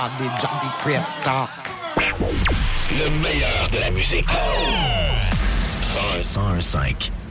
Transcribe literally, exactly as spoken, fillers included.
à des Johnny Creator. Le meilleur de la musique. cent un virgule cinq